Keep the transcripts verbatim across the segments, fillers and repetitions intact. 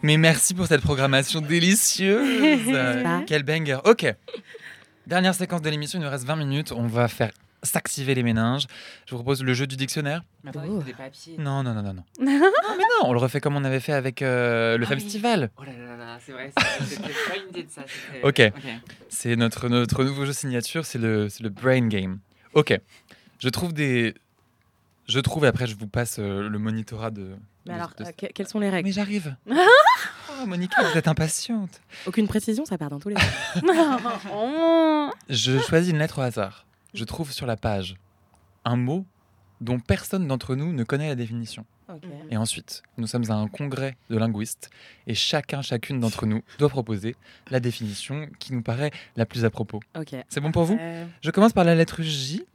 Mais merci pour cette programmation délicieuse. Euh, Quel banger. Ok. Dernière séquence de l'émission, il nous reste vingt minutes. On va faire s'activer les méninges. Je vous propose le jeu du dictionnaire. Mais attendez, il faut des papiers. Non, non, non, non. non. non, mais non, on le refait comme on avait fait avec euh, le Ah oui. festival. Oh là là là, c'est vrai, c'est- c'était pas une idée de ça. c'était- Ok. Ok. C'est notre, notre nouveau jeu signature, c'est le, c'est le Brain Game. Ok. Je trouve des... Je trouve, et après je vous passe euh, le monitorat de... Mais de- alors, de- euh, que- quelles sont les règles? Mais j'arrive. Oh, Monica, vous êtes impatiente. Aucune précision, ça part dans tous les sens. Je choisis une lettre au hasard. Je trouve sur la page un mot dont personne d'entre nous ne connaît la définition. Ok. Et ensuite, nous sommes à un congrès de linguistes et chacun, chacune d'entre nous doit proposer la définition qui nous paraît la plus à propos. Ok. C'est bon pour vous? Euh, Je commence par la lettre J.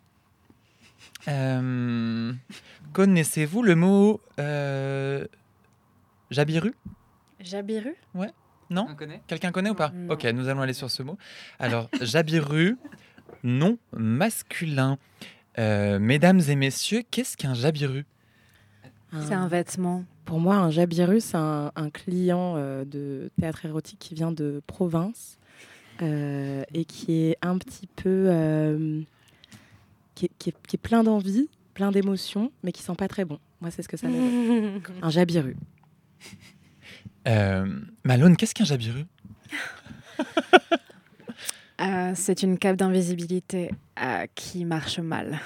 Euh, connaissez-vous le mot euh, Jabiru? Jabiru? Non? On connaît? Quelqu'un connaît ou pas? Non. Ok, nous allons aller sur ce mot. Alors, Jabiru, nom masculin. Euh, mesdames et messieurs, qu'est-ce qu'un Jabiru? C'est un vêtement. Pour moi, un jabiru, c'est un, un client euh, de théâtre érotique qui vient de province euh, et qui est un petit peu... euh, qui, est, qui est- qui est plein d'envie, plein d'émotions, mais qui sent pas très bon. Moi, c'est ce que ça m'évoque. Un jabiru. Euh, Malone, qu'est-ce qu'un Jabiru? Euh, c'est une cape d'invisibilité euh, qui marche mal.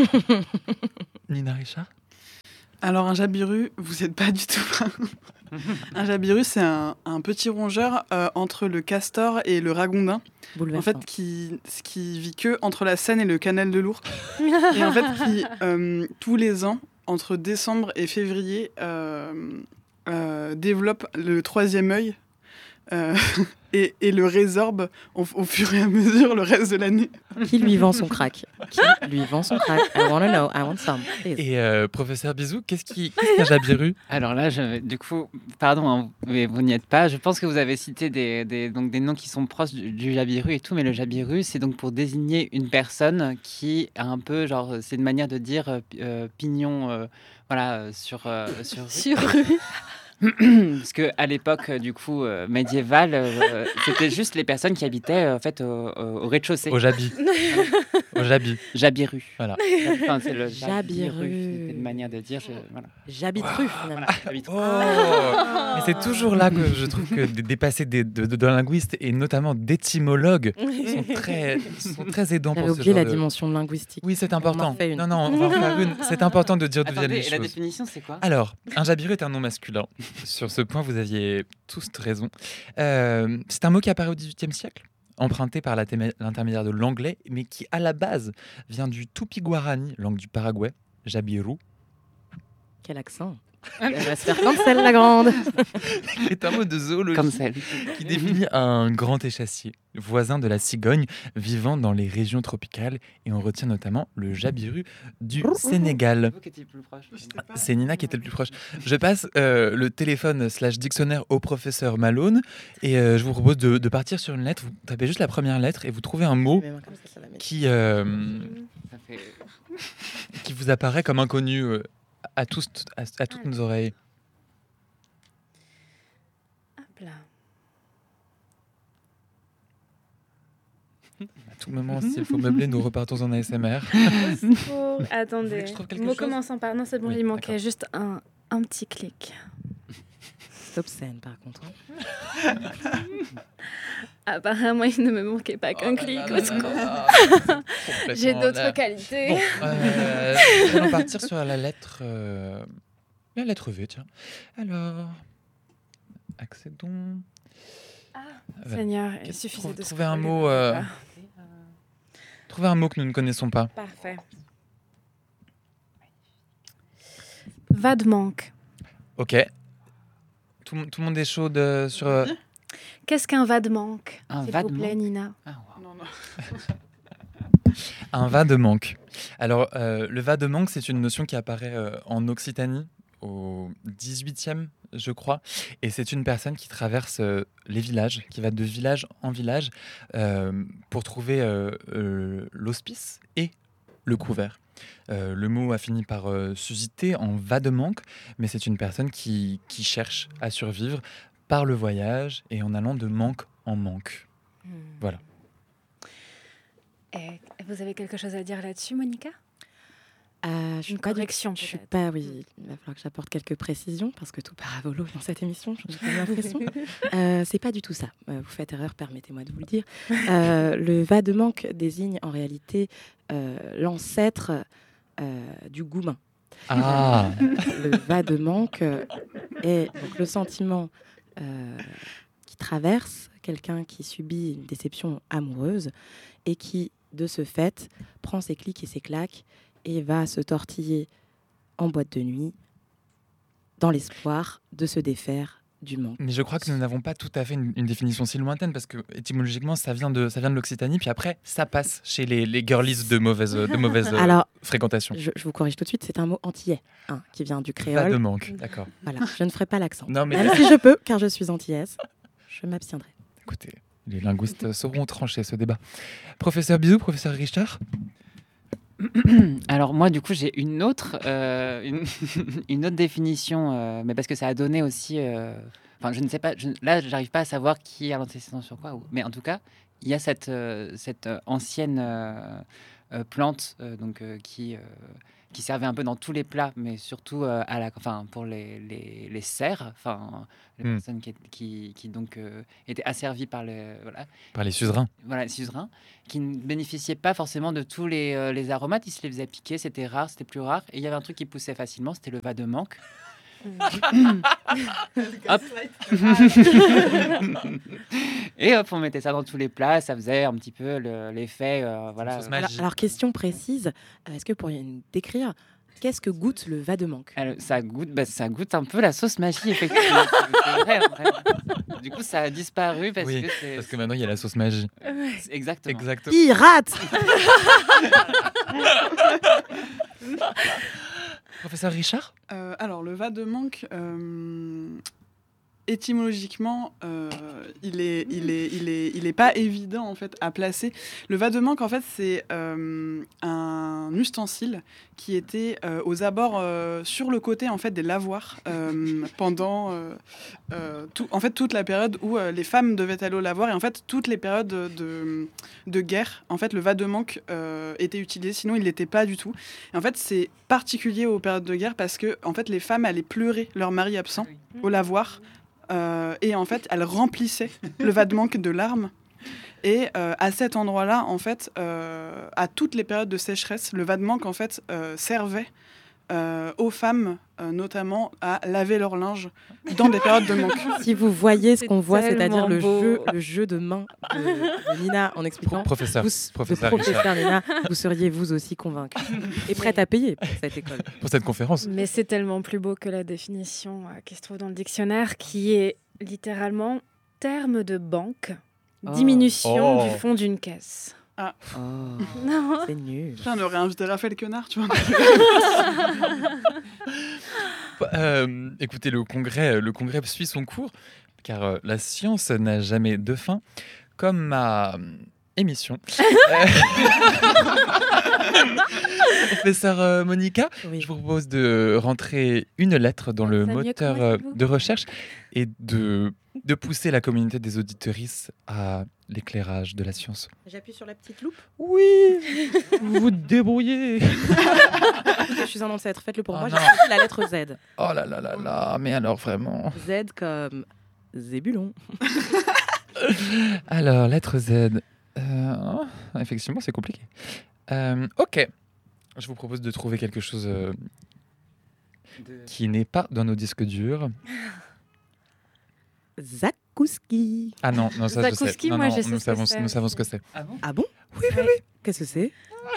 Nina Richard? Alors un jabiru, vous n'êtes pas du tout prêt. Un jabiru, c'est un, un petit rongeur euh, entre le castor et le ragondin. En Bouleversant. fait, qui, qui vit que entre la Seine et le canal de l'Ourcq. Et en fait, qui, euh, tous les ans, entre décembre et février, euh, euh, développe le troisième œil euh, et, et le résorbe au, au fur et à mesure le reste de l'année. Qui lui vend son crack? Qui lui vend son crack? I wanna know, I want some. please. Et euh, professeur Bisou, qu'est-ce qui- qu'est-ce qu'un Jabiru? Alors là, je, du coup, pardon, hein, mais vous n'y êtes pas. Je pense que vous avez cité des, des, donc des noms qui sont proches du, du jabiru et tout, mais le jabiru, c'est donc pour désigner une personne qui a un peu, genre, c'est une manière de dire euh, pi- euh, pignon, euh, voilà, euh, sur, euh, sur Sur rue. Parce que à l'époque, euh, du coup, euh, médiévale, euh, c'était juste les personnes qui habitaient euh, en fait au, au- au rez-de-chaussée. Au Jabi. Au Jabi. Jabiru. Voilà. Enfin, c'est le Jabiru. C'était une manière de dire. Je, voilà. Jabitru, finalement. Jabiru. Oh Mais c'est toujours là que je trouve que des, des passés des- de, de, de linguistes et notamment d'étymologues sont très, sont très aidants J'avais pour ce oublié genre la de... dimension linguistique. Oui, c'est On en important. refait une. Non, non, on va en faire une. C'est important de dire d'où viennent Attendez, les et la choses. définition, c'est quoi? Alors, un jabiru est un nom masculin. Sur ce point, vous aviez tous raison. Euh, c'est un mot qui apparaît au dix-huitième siècle, emprunté par la témé- l'intermédiaire de l'anglais, mais qui, à la base, vient du tupi-guarani, langue du Paraguay, jabiru, Quel accent. Elle va se faire cancel, la grande. qui est un mot de zoologie Comme celle. qui définit un grand échassier, voisin de la cigogne, vivant dans les régions tropicales, et on retient notamment le jabiru du Sénégal. Vous qui étiez plus proche. C'est Nina qui était le plus proche. Je passe euh, le téléphone slash dictionnaire au professeur Malone et euh, je vous propose de, de partir sur une lettre. Vous tapez juste la première lettre et vous trouvez un mot Mais comme ça, ça va mettre. qui, euh, Ça fait... qui vous apparaît comme inconnu euh, à, tous, à, à toutes nos oreilles. Hop là. À tout moment, s'il faut meubler, nous repartons en A S M R. Oh, attendez. voulez que je trouve quelque Mot chose commençant par. Non, c'est bon, Oui, il manquait d'accord. juste un, un petit clic. C'est obscène, par contre. Apparemment, il ne me manquait pas qu'un Oh clic. là au là secours. là là. J'ai Complètement d'autres là. qualités. Bon, euh, nous allons partir sur la lettre, euh, la lettre V, tiens. Alors, accédons. Ouais. Seigneur, il Qu'est-ce- suffisait de trouver un scroller mot, vers le euh, bas. Trouvez un mot que nous ne connaissons pas. Parfait. Va de manque. Ok. Tout, le- tout le monde est chaud de- sur. euh, Qu'est-ce qu'un va de manque? Un S'il va vous de plaît, manque Nina. Ah, wow. Non, non. Un va de manque. Alors, euh, le va de manque, c'est une notion qui apparaît euh, en Occitanie au dix-huitième, je crois. Et c'est une personne qui traverse euh, les villages, qui va de village en village euh, pour trouver euh, euh, l'hospice et le couvert. Euh, le mot a fini par euh, susciter en va de manque, mais c'est une personne qui, qui cherche à survivre par le voyage et en allant de manque en manque. Hmm. Voilà. Et vous avez quelque chose à dire là-dessus, Monica? Euh, je suis Une pas du- correction, Je suis peut-être. pas, oui, il va falloir que j'apporte quelques précisions parce que tout part à volo dans cette émission, j'ai pas l'impression. euh, c'est pas du tout ça. Euh, vous faites erreur, permettez-moi de vous le dire. Euh, le va de manque désigne en réalité euh, l'ancêtre euh, du goumin. Ah, Le va de manque euh, est donc le sentiment euh, qui traverse quelqu'un qui subit une déception amoureuse et qui, de ce fait, prend ses clics et ses claques et va se tortiller en boîte de nuit dans l'espoir de se défaire du manque. mais je crois que nous n'avons pas tout à fait une, une définition si lointaine parce que étymologiquement ça vient de ça vient de l'Occitanie puis après ça passe chez les, les girlies de mauvaise de mauvaise euh, Alors, fréquentation. je, je vous corrige tout de suite, c'est un mot antillais hein, qui vient du Pas créole. de manque, d'accord. Voilà, je ne ferai pas l'accent. Non mais Même si je peux, car je suis antillaise, je m'abstiendrai. écoutez, les linguistes sauront trancher ce débat. Professeur Bisou, professeur Richard. Alors moi, du coup, j'ai une autre, euh, une, une autre définition, euh, mais parce que ça a donné aussi... euh, Enfin, je ne sais pas, je, là, j'arrive pas à savoir qui a l'antécédent sur quoi, ou- mais en tout cas, il y a cette, euh, cette euh, ancienne euh, euh, plante euh, donc, euh, qui, euh, qui servait un peu dans tous les plats, mais surtout euh, à la, enfin, pour les, les, les serfs, enfin, les Hmm. personnes qui, qui, qui donc euh, étaient asservies par les, voilà, Par les suzerains. voilà, les suzerains, qui ne bénéficiaient pas forcément de tous les, euh, les aromates, ils se les faisaient piquer, c'était rare, c'était plus rare, et il y avait un truc qui poussait facilement, c'était le va de manque. Hop. Et hop, on mettait ça dans tous les plats, ça faisait un petit peu le- l'effet, euh, voilà. sauce euh, magique. Alors, alors, question précise, euh, est-ce que vous pourriez nous décrire qu'est-ce que goûte le va de manque? elle- ça goûte, bah, ça goûte un peu la sauce magie, effectivement. C'est vrai, en vrai. Du coup, ça a disparu parce Oui, que c'est Parce que maintenant il y a la sauce magie. c'est- exactement. Exactement. Pirate. Professeur Richard. Euh, alors, le va de manque, euh, étymologiquement, euh, il est, il est, il est, il est pas évident en fait à placer. Le va de manque, en fait, c'est euh, un ustensile qui était euh, aux abords, euh, sur le côté en fait des lavoirs euh, pendant, euh, euh, tout, en fait, toute la période où euh, les femmes devaient aller au lavoir et en fait toutes les périodes de, de, de guerre. En fait, le va de manque euh, était utilisé, sinon il l'était pas du tout. Et en fait, c'est particulier aux périodes de guerre parce que en fait, les femmes allaient pleurer leur mari absent au lavoir. Euh, et en fait, elle remplissait le va de manque de larmes. Et euh, à cet endroit-là, en fait, euh, à toutes les périodes de sécheresse, le va de manque en fait euh, servait euh, aux femmes, euh, notamment, à laver leur linge dans des périodes de manque. Si vous voyez ce C'est qu'on voit, c'est-à-dire tellement le beau. jeu, le jeu de main de, de Nina en expliquant, Professeur. vous, Professeur de professeur Nina, vous seriez vous aussi convaincu et prête à payer pour cette école. Pour cette conférence. Mais c'est tellement plus beau que la définition euh, qui se trouve dans le dictionnaire, qui est littéralement terme de banque, Oh. diminution Oh. du fond d'une caisse. Oh, Non. c'est nul. Putain, on aurait invité Raphaël Quenard, tu vois. Euh, écoutez, le congrès, le congrès suit son cours, car euh, la science n'a jamais de fin, comme ma euh, émission. Euh, Professeur euh, Monica, Oui. je vous propose de rentrer une lettre dans le Ça mieux que moteur moi, euh, s'il vous de recherche et de, de pousser la communauté des auditorices à l'éclairage de la science. J'appuie sur la petite loupe. Oui, vous vous débrouillez. Je suis un ancêtre, faites-le pour Oh moi. non. J'ai choisi la lettre Z. Oh là là là là, mais alors vraiment. Z comme Zébulon. Alors, lettre Z. Euh, oh, effectivement, c'est compliqué. Euh, ok. Je vous propose de trouver quelque chose euh, De- qui n'est pas dans nos disques durs. Zakouski. Ah non, non ça je sais. Zakouski, Non, moi, non, je sais nous ce que savons, c'est nous savons aussi. ce que c'est. Ah bon? Ah bon? Oui, oui, oui. Qu'est-ce que c'est?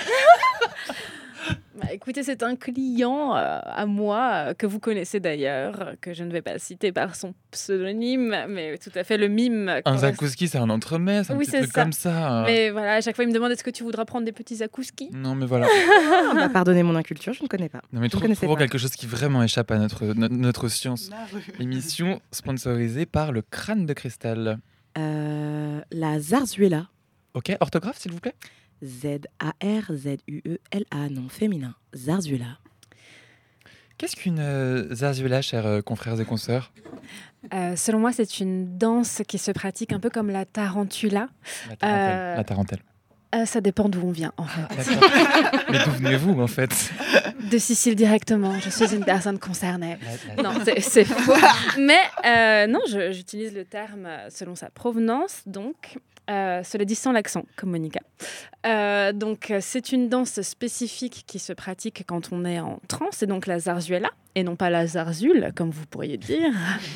Bah, écoutez, c'est un client euh, à moi, euh, que vous connaissez d'ailleurs, euh, que je ne vais pas citer par son pseudonyme, mais tout à fait le mime. Un correspond- zakouski, c'est un entremets, c'est un Oui, petit c'est truc ça. comme ça. Mais voilà, à chaque fois, il me demande est-ce que tu voudras prendre des petits zakouski. Non, mais voilà. Ah, bah, pardonnez mon inculture, je ne connais pas. Non, mais Je trou- connaissais trouvons pas. quelque chose qui vraiment échappe à notre, no- notre science. Émission sponsorisée par le crâne de cristal. Euh, la zarzuela. Ok, orthographe, s'il vous plaît. Z A R Z U E L A, nom féminin. Zarzuela. Qu'est-ce qu'une euh, zarzuela, chers euh, confrères et consoeurs? Euh, selon moi, c'est une danse qui se pratique un peu comme la tarantula. La tarentelle. Euh, La tarentelle. Euh, ça dépend d'où on vient, en fait. D'accord. Mais d'où venez-vous, en fait? De Sicile directement. Je suis une personne concernée. La- la- Non, c'est, c'est faux. Mais euh, non, je- j'utilise le terme euh, selon sa provenance, donc, euh, cela dit sans l'accent, comme Monica. Euh, donc, euh, c'est une danse spécifique qui se pratique quand on est en transe, et donc la zarzuela, et non pas la zarzule, comme vous pourriez dire.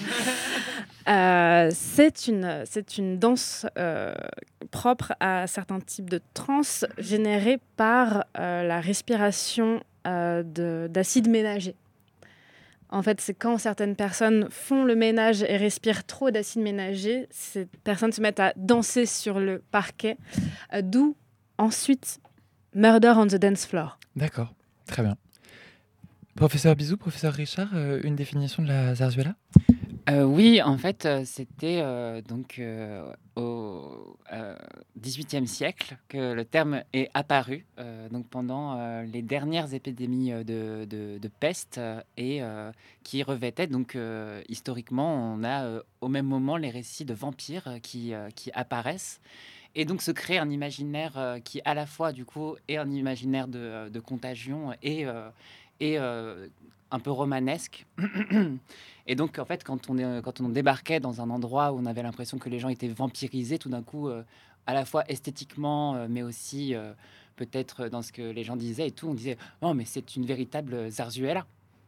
Euh, c'est, une, c'est une danse euh, propre à certains types de transe générés par euh, la respiration euh, de, d'acide ménager. En fait, c'est quand certaines personnes font le ménage et respirent trop d'acide ménager, ces personnes se mettent à danser sur le parquet, euh, d'où ensuite Murder on the Dance Floor. D'accord, très bien. Professeur Bizou, professeur Richard, euh, une définition de la zarzuela? Euh, oui, en fait, euh, c'était euh, donc euh, au euh, dix-huitième siècle que le terme est apparu, euh, donc pendant euh, les dernières épidémies euh, de, de- de peste euh, et euh, qui revêtaient donc euh, historiquement, on a euh, au même moment les récits de vampires euh, qui, euh, qui apparaissent. Et donc se crée un imaginaire euh, qui à la fois du coup est un imaginaire de, de contagion et, euh, et euh, un peu romanesque. Et donc en fait quand on, est, quand on débarquait dans un endroit où on avait l'impression que les gens étaient vampirisés, tout d'un coup euh, à la fois esthétiquement euh, mais aussi euh, peut-être dans ce que les gens disaient et tout, on disait oh mais c'est une véritable zarzuela.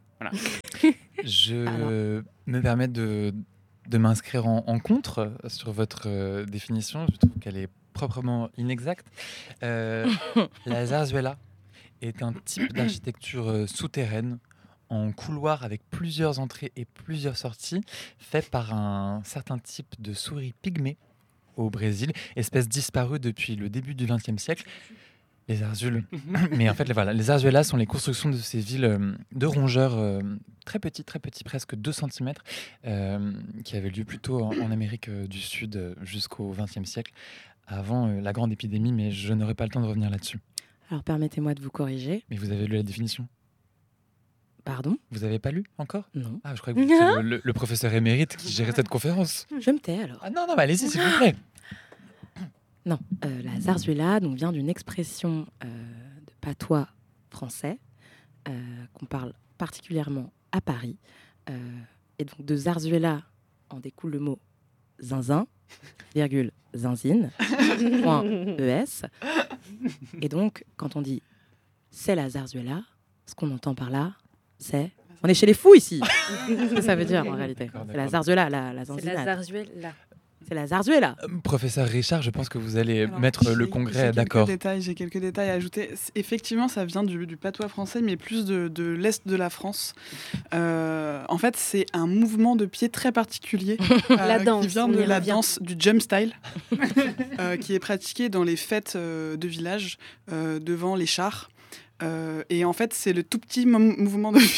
Je Alors. me permets de, de m'inscrire en, en contre sur votre euh, définition. Je trouve qu'elle est proprement inexacte. Euh, la zarzuela est un type d'architecture euh, souterraine en couloir avec plusieurs entrées et plusieurs sorties, fait par un certain type de souris pygmée au Brésil, espèce disparue depuis le début du vingtième siècle. Les zarzules. Mais en fait, les- voilà, les zarzuelas sont les constructions de ces villes euh, de rongeurs euh, très petits, très petits, presque deux centimètres, euh, qui avaient lieu plutôt en, en Amérique euh, du Sud euh, jusqu'au vingtième siècle, avant euh, la grande épidémie, mais je n'aurai pas le temps de revenir là-dessus. Alors permettez-moi de vous corriger. Mais vous avez lu la définition? Pardon? Vous n'avez pas lu encore? Non. Ah, je crois que vous étiez le, le- le professeur émérite qui gérait cette conférence. Je me tais alors. Ah non, non, mais allez-y, s'il vous plaît. Non, euh, la zarzuela donc, vient d'une expression euh, de patois français euh, qu'on parle particulièrement à Paris. Euh, et donc de zarzuela en découle le mot zinzin, virgule zinzine, point es. Et donc quand on dit c'est la zarzuela, ce qu'on entend par là, c'est on est chez les fous ici. C'est ce que ça veut dire en réalité. D'accord, C'est la d'accord. zarzuela, la, la C'est la zanzinade. zarzuela. C'est la zarzuela. Euh, Professeur Richard, je pense que vous allez Alors, mettre le j'ai- congrès j'ai d'accord. quelques détails, J'ai quelques détails à ajouter. C- Effectivement, ça vient du, du patois français, mais plus de, de l'Est de la France. Euh, en fait, c'est un mouvement de pied très particulier euh, La danse, qui vient on de y la revient. danse du jump style, euh, qui est pratiquée dans les fêtes euh, de village euh, devant les chars. Euh, et en fait, c'est le tout petit mom- mouvement de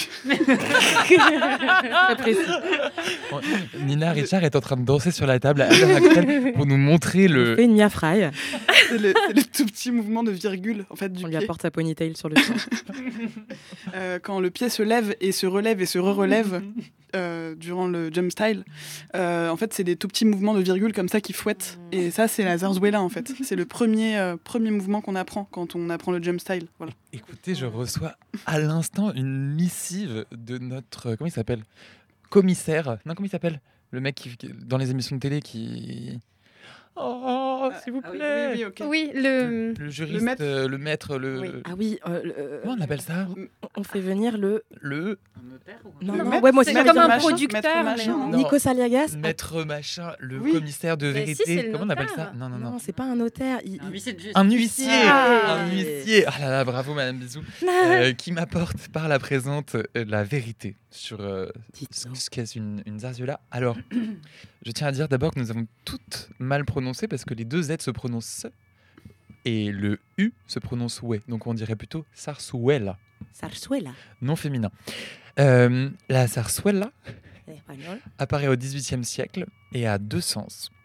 Très précis. Bon, Nina Richard est en train de danser sur la table à l'heure actuelle pour nous montrer On le. fait une Mia Fry. c'est le, c'est le tout petit mouvement de virgule en fait du On lui pied. apporte sa ponytail sur le dos. Euh, quand le pied se lève et se relève et se re-relève euh, durant le jump style, euh, en fait, c'est des tout petits mouvements de virgule comme ça qui fouettent. Et ça, c'est la zarzuela, en fait. C'est le premier, euh, premier mouvement qu'on apprend quand on apprend le jump style. Voilà. Écoutez, je reçois à l'instant une missive de notre. Comment il s'appelle? Commissaire. Non, comment il s'appelle? Le mec qui, qui- dans les émissions de télé qui. Oh, s'il vous Ah oui, plaît. oui, oui, ok. Oui, le... Le juriste, Le maître. euh, le maître, le. Oui. Ah oui, euh, le- euh, Comment on appelle ça? on- on fait venir le. Le Un notaire ou Non, Le non, maître, ouais, moi aussi, c'est j'allais comme dire un machin. producteur, maître mais machin. non. Non. Nikos Aliagas. maître machin, le Oui. commissaire de Mais si, vérité. c'est le Comment on appelle notaire. ça? Non, non, non. Non, c'est pas un notaire. il- il- huissier de justice. Un huissier, Ah. un huissier. Ah là là, bravo Madame Bisou, Euh, qui m'apporte par la présente euh, la vérité sur euh, ce Dites-nous. ce qu'est une, une zarzuela. Alors, je tiens à dire d'abord que nous avons toutes mal prononcé parce que les deux Z se prononcent S et le U se prononce oué. Donc on dirait plutôt sarsuela, Zarzuela. non féminin. Euh, la zarzuela Espagnol. apparaît au dix-huitième siècle et a deux sens.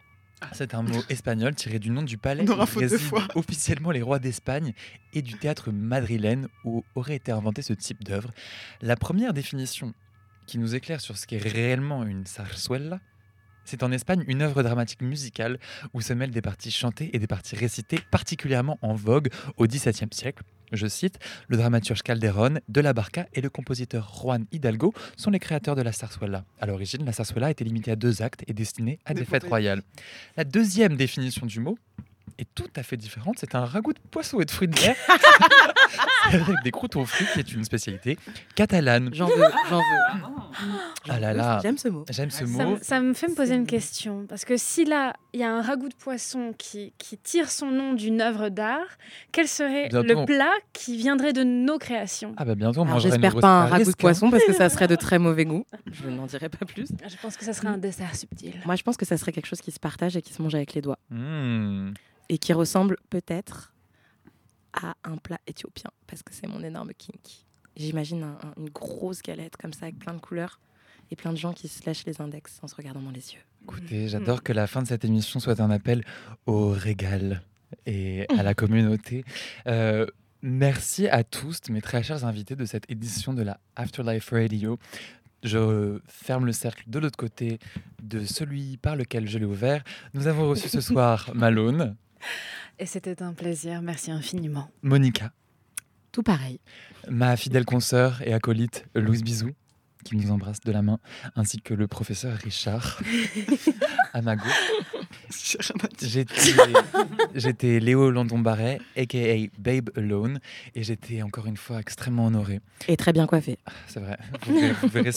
C'est un mot espagnol tiré du nom du palais On aura où faute de résident foi. officiellement les rois d'Espagne et du théâtre madrilène où aurait été inventé ce type d'œuvre. La première définition qui nous éclaire sur ce qu'est réellement une zarzuela, c'est en Espagne une œuvre dramatique musicale où se mêlent des parties chantées et des parties récitées particulièrement en vogue au dix-septième siècle. Je cite, le dramaturge Calderón de la Barca et le compositeur Juan Hidalgo sont les créateurs de la zarzuela. À l'origine, la zarzuela était limitée à deux actes et destinée à des, Des fêtes bouteilles. royales. La deuxième définition du mot est tout à fait différente. C'est un ragoût de poisson et de fruits de mer avec des croûtons frits qui est une spécialité catalane. J'en veux, j'en veux. J'en Ah là veux, là. J'aime ce mot. J'aime ce Ça, mot. me- ça me fait me poser C'est- une question. Parce que si là, il y a un ragoût de poisson qui, qui tire son nom d'une œuvre d'art, quel serait Bientôt, le on- plat qui viendrait de nos créations? Ah bah bientôt on Alors, mangera une j'espère grosse pas un risque, ragoût de hein. poisson parce que ça serait de très mauvais goût. Je n'en dirai pas plus. Je pense que ça serait un dessert subtil. Moi, je pense que ça serait quelque chose qui se partage et qui se mange avec les doigts. Mmh. Et qui ressemble peut-être à un plat éthiopien, parce que c'est mon énorme kink. J'imagine un- un- une grosse galette comme ça, avec plein de couleurs, et plein de gens qui se lèchent les index en se regardant dans les yeux. Écoutez, j'adore que la fin de cette émission soit un appel au régal et à la communauté. Euh, merci à tous, mes très chers invités de cette édition de la Afterlife Radio. Je ferme le cercle de l'autre côté de celui par lequel je l'ai ouvert. Nous avons reçu ce soir Malone, Et c'était un plaisir. Merci infiniment. Monica, Tout pareil. ma fidèle consoeur et acolyte Louise Bizou, qui nous embrasse de la main, ainsi que le professeur Richard à ma gauche. J'ai rien à dire. J'étais, j'étais Léo Landon-Barret, a k a. Babe Alone, et j'étais encore une fois extrêmement honoré. Et très bien coiffé. C'est vrai, vous verrez, vous verrez